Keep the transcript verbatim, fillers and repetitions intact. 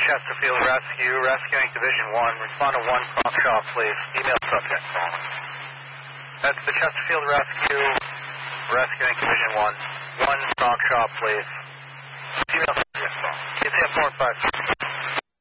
Chesterfield Rescue, rescuing Division one. Respond to one Pronk Shaw, please. Email subject calling. That's the Chesterfield Rescue, rescuing Division one. one Pronk Shaw, please. Email subject calling. K T M four five.